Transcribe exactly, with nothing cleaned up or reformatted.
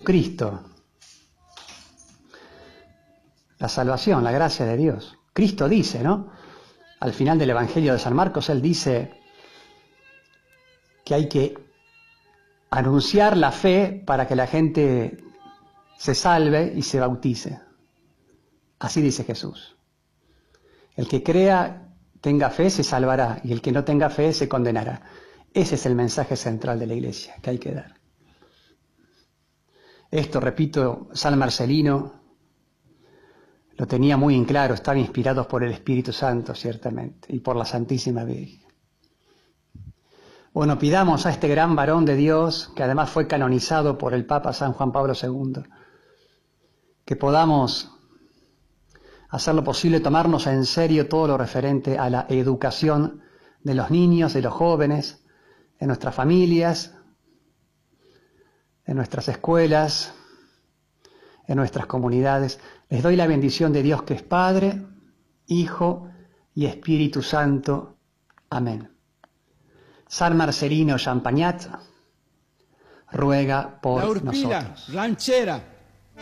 Jesucristo. La salvación, la gracia de Dios. Cristo dice, ¿no? Al final del Evangelio de San Marcos, Él dice que hay que anunciar la fe para que la gente se salve y se bautice. Así dice Jesús. El que crea, tenga fe, se salvará, y el que no tenga fe, se condenará. Ese es el mensaje central de la Iglesia que hay que dar. Esto, repito, San Marcelino lo tenía muy en claro, estaba inspirado por el Espíritu Santo, ciertamente, y por la Santísima Virgen. Bueno, pidamos a este gran varón de Dios, que además fue canonizado por el Papa San Juan Pablo segundo, que podamos hacer lo posible, tomarnos en serio todo lo referente a la educación de los niños, de los jóvenes, en nuestras familias, en nuestras escuelas, en nuestras comunidades. Les doy la bendición de Dios, que es Padre, Hijo y Espíritu Santo. Amén. San Marcelino Champagnat ruega por La Urpila, nosotros. ranchera.